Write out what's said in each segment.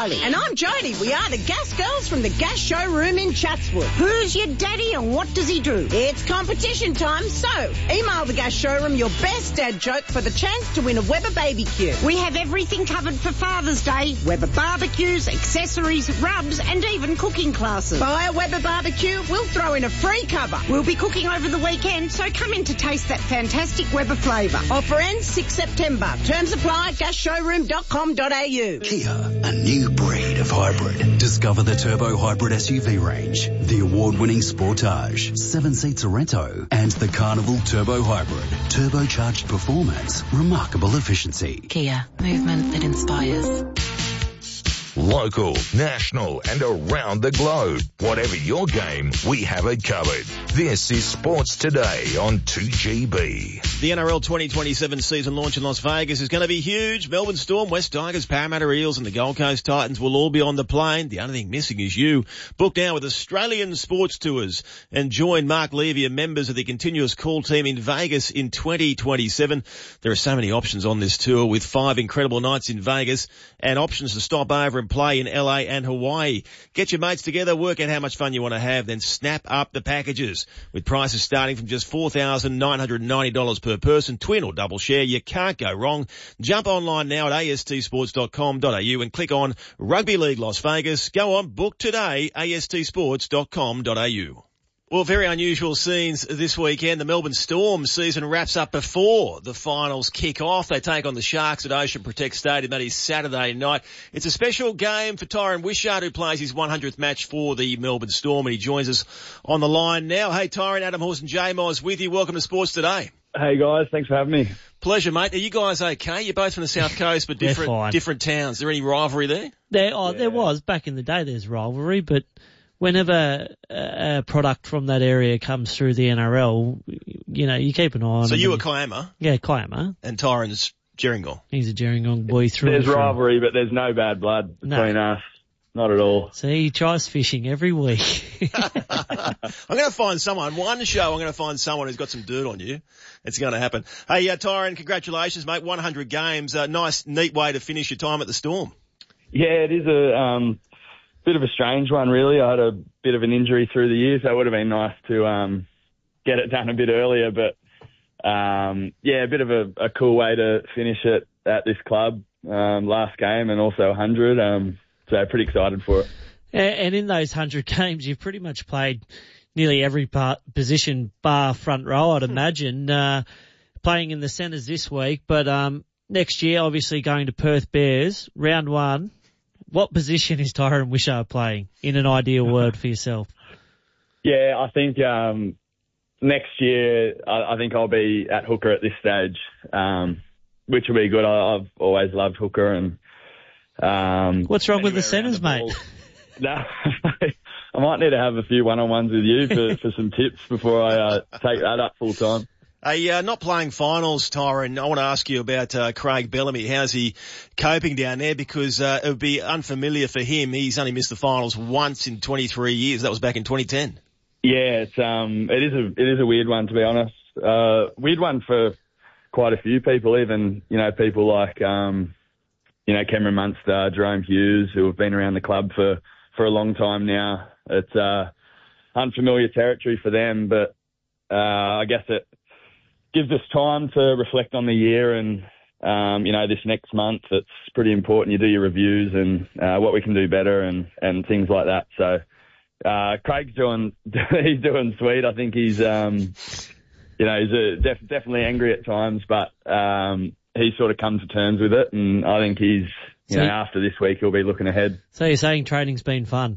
Kylie. And I'm Jodie. We are the Gas Girls from the Gas Showroom in Chatswood. Who's your daddy and what does he do? It's competition time, so email the Gas Showroom your best dad joke for the chance to win a Weber Baby Q. We have everything covered for Father's Day. Weber barbecues, accessories, rubs and even cooking classes. Buy a Weber barbecue, we'll throw in a free cover. We'll be cooking over the weekend, so come in to taste that fantastic Weber flavour. Offer ends 6 September. Terms apply at gasshowroom.com.au. Kia, a new breed of hybrid. Discover the Turbo Hybrid SUV range, the award-winning Sportage, 7-seat Sorento, and the Carnival Turbo Hybrid. Turbocharged performance, remarkable efficiency. Kia, movement that inspires. Local, national and around the globe. Whatever your game, we have it covered. This is Sports Today on 2GB. The NRL 2027 season launch in Las Vegas is going to be huge. Melbourne Storm, West Tigers, Parramatta Eels and the Gold Coast Titans will all be on the plane. The only thing missing is you. Book now with Australian Sports Tours and join Mark Levy and members of the Continuous Call team in Vegas in 2027. There are so many options on this tour with 5 incredible nights in Vegas and options to stop over and play in LA and Hawaii. Get your mates together, work out how much fun you want to have, then snap up the packages. With prices starting from just $4,990 per person, twin or double share, you can't go wrong. Jump online now at astsports.com.au and click on Rugby League Las Vegas. Go on, book today, astsports.com.au. Well, very unusual scenes this weekend. The Melbourne Storm season wraps up before the finals kick off. They take on the Sharks at Ocean Protect Stadium. That is Saturday night. It's a special game for Tyron Wishart, who plays his 100th match for the Melbourne Storm, and he joins us on the line now. Hey, Tyron, Adam Horse and J Moz with you. Welcome to Sports Today. Hey guys, thanks for having me. Pleasure, mate. Are you guys okay? You're both from the South Coast, but different towns. Is there any rivalry there? There was. Back in the day, there's rivalry, but whenever a product from that area comes through the NRL, you know, you keep an eye on. So you were Kiama? Yeah, Kiama. And Tyron's Gerringong. He's a Gerringong boy through. There's rivalry, but there's no bad blood between us. Not at all. See, he tries fishing every week. I'm going to find someone. One show, I'm going to find someone who's got some dirt on you. It's going to happen. Hey, Tyron, congratulations, mate. 100 games. Nice, neat way to finish your time at the Storm. Yeah, it is a bit of a strange one, really. I had a bit of an injury through the year, so it would have been nice to get it done a bit earlier. But, a bit of a cool way to finish it at this club last game and also 100. So pretty excited for it. And in those 100 games, you've pretty much played nearly every position bar front row, I'd imagine, playing in the centres this week. But next year, obviously going to Perth Bears, round 1. What position is Tyron Wishart playing in an ideal world for yourself? Yeah, I think next year I think I'll be at hooker at this stage, which will be good. I've always loved hooker. And what's wrong with the centres, mate? No, I might need to have a few one-on-ones with you for some tips before I take that up full time. Hey, not playing finals, Tyron. I want to ask you about Craig Bellamy. How's he coping down there? Because it would be unfamiliar for him. He's only missed the finals once in 23 years. That was back in 2010. Yeah, it is a weird one, to be honest. Weird one for quite a few people, even, people like, Cameron Munster, Jerome Hughes, who have been around the club for a long time now. It's unfamiliar territory for them, but I guess it gives us time to reflect on the year and, this next month, it's pretty important. You do your reviews and what we can do better and things like that. So Craig's he's doing sweet. I think he's, he's definitely angry at times, but he's sort of come to terms with it, and I think he's, after this week, he'll be looking ahead. So you're saying training's been fun?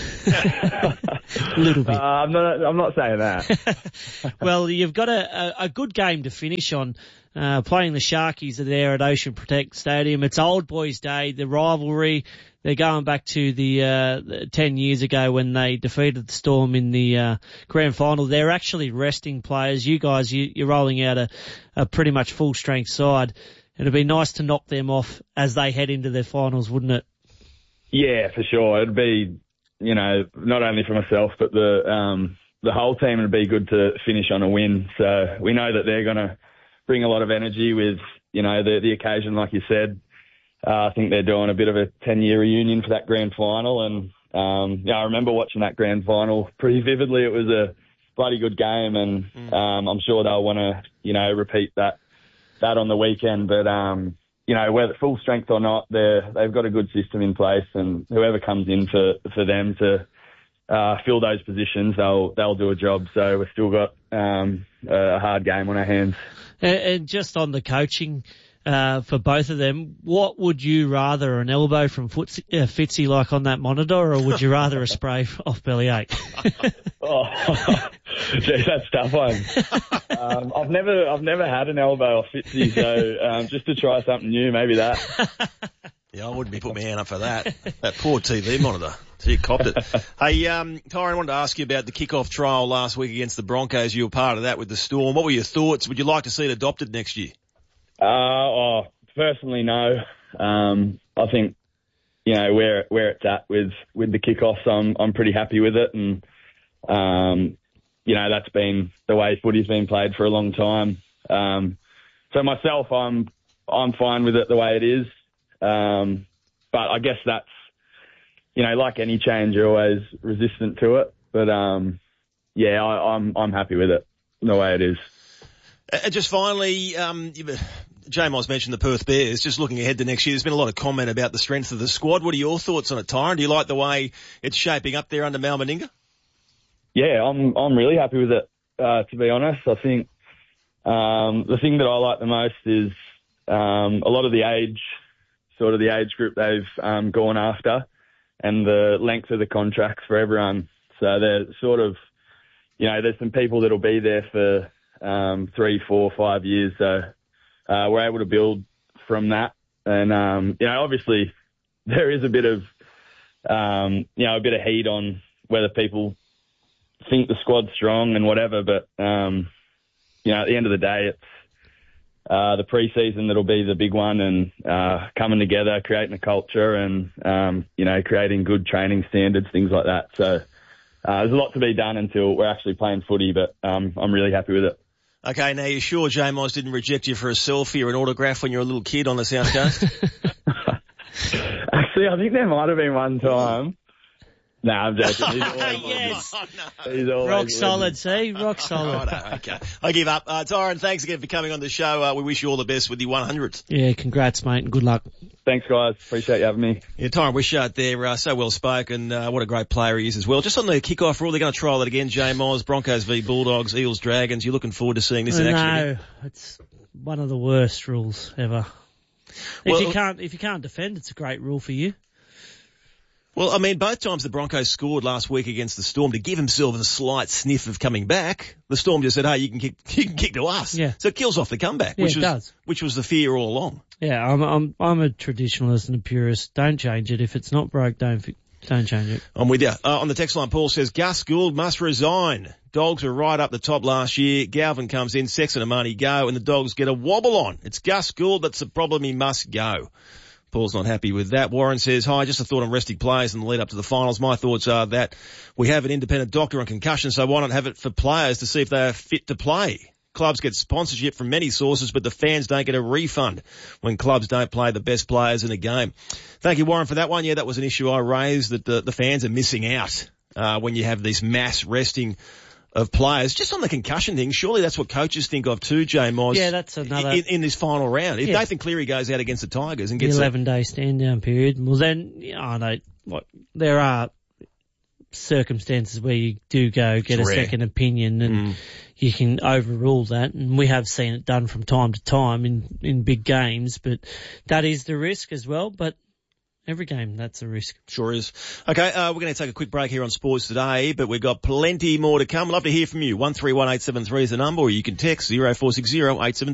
A little bit. I'm not saying that. Well, you've got a good game to finish on. Playing the Sharkies are there at Ocean Protect Stadium. It's Old Boys Day, the rivalry. They're going back to the 10 years ago when they defeated the Storm in the grand final. They're actually resting players. You guys, you're rolling out a pretty much full-strength side. It'd be nice to knock them off as they head into their finals, wouldn't it? Yeah, for sure. It'd be, not only for myself, but the whole team, it'd be good to finish on a win. So we know that they're going to bring a lot of energy with, the occasion, like you said. I think they're doing a bit of a 10-year reunion for that grand final. And, I remember watching that grand final pretty vividly. It was a bloody good game, and I'm sure they'll want to, repeat that on the weekend. But, whether full strength or not, they've got a good system in place, and whoever comes in for them to fill those positions, they'll do a job. So we've still got a hard game on our hands. And just on the coaching for both of them, what would you rather, an elbow from Fitzy like on that monitor, or would you rather a spray off bellyache? Gee, that's a tough one. I've never had an elbow off Fitzy, so just to try something new, maybe that. Yeah, I wouldn't be putting my hand up for that. That poor TV monitor. So you copped it. Hey, Tyron, I wanted to ask you about the kickoff trial last week against the Broncos. You were part of that with the Storm. What were your thoughts? Would you like to see it adopted next year? Personally, no. I think, where it's at with the kickoffs, I'm pretty happy with it. And, that's been the way footy's been played for a long time. So myself, I'm fine with it the way it is. But I guess that's, like any change, you're always resistant to it. But, I'm happy with it the way it is. Just finally, J-Moz mentioned the Perth Bears. Just looking ahead to next year, there's been a lot of comment about the strength of the squad. What are your thoughts on it, Tyron? Do you like the way it's shaping up there under Mal Meninga? Yeah, I'm really happy with it, to be honest. I think the thing that I like the most is a lot of the age group they've gone after, and the length of the contracts for everyone. So they're sort of, there's some people that'll be there for 3, 4, 5 years. So we're able to build from that. And, obviously there is a bit of, a bit of heat on whether people think the squad's strong and whatever. But, at the end of the day, it's the pre-season that'll be the big one, and coming together, creating a culture, and, creating good training standards, things like that. So there's a lot to be done until we're actually playing footy, but I'm really happy with it. Okay, now you're sure J-Moz didn't reject you for a selfie or an autograph when you were a little kid on the South Coast? Actually, I think there might have been one time. No, I'm joking. He's always yes. He's always rock solid, see? Rock solid. Oh, okay. I give up. Tyron, thanks again for coming on the show. We wish you all the best with the 100th. Yeah, congrats, mate, and good luck. Thanks, guys. Appreciate you having me. Yeah, Tyron Wishart there, so well spoken. What a great player he is as well. Just on the kickoff rule, they're going to trial it again. J-Moz, Broncos v Bulldogs, Eels, Dragons. You're looking forward to seeing this in action? No, it's one of the worst rules ever. Well, if you can't defend, it's a great rule for you. Well, I mean, both times the Broncos scored last week against the Storm to give themselves a slight sniff of coming back. The Storm just said, "Hey, you can kick to us." Yeah. So it kills off the comeback, yeah, which was the fear all along. Yeah, I'm a traditionalist and a purist. Don't change it. If it's not broke, don't change it. I'm with you. On the text line, Paul says Gus Gould must resign. Dogs were right up the top last year. Galvin comes in, Sexton and Marnie go, and the Dogs get a wobble on. It's Gus Gould that's the problem. He must go. Paul's not happy with that. Warren says, hi, just a thought on resting players in the lead up to the finals. My thoughts are that we have an independent doctor on concussion, so why not have it for players to see if they are fit to play? Clubs get sponsorship from many sources, but the fans don't get a refund when clubs don't play the best players in a game. Thank you, Warren, for that one. Yeah, that was an issue I raised, that the fans are missing out when you have this mass resting of players. Just on the concussion thing, surely that's what coaches think of too, J-Moz. Yeah, that's another... In this final round. If Nathan Cleary goes out against the Tigers and gets... The 11-day stand-down period, well then, there are circumstances where you do go get a second opinion and you can overrule that, and we have seen it done from time to time in big games, but that is the risk as well, but every game, that's a risk. Sure is. Okay, we're going to take a quick break here on Sports Today, but we've got plenty more to come. We'd love to hear from you. 131873 is the number, or you can text 0460 873